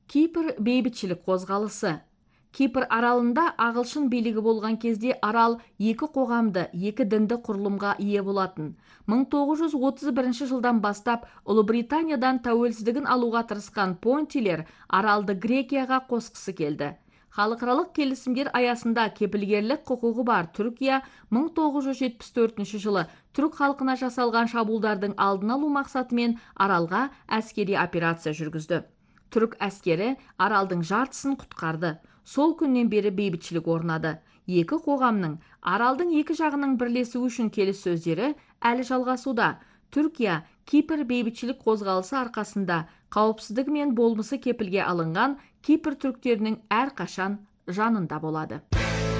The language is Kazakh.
Кипр бейбітшілік қозғалысы. Кипр аралында ағылшын билігі болған кезде арал екі қоғамды, екі дінді құрылымға ие болатын. 1931 жылдан бастап Ұлыбританиядан тәуелсіздігін алуға тырысқан понтилер аралды Грекияға қосқысы келді. Халықаралық келісімдер аясында кепілгерлік құқығы бар Түркия 1974 жылы түрік халқына жасалған шабуылдардың алдын алу мақсатымен аралға әскери операция жүргізді. Түрік әскері аралдың жартысын құтқарды. Сол күннен бері бейбітшілік орнады. Екі қоғамның аралдың екі жағының бірлесуі үшін келіссөздері әлі жалғасуда. Түркия Кипр бейбітшілік қозғалысы арқасында қауіпсіздігі мен болмысы кепілге алынған Кипр түріктерінің әрқашан жанында болады.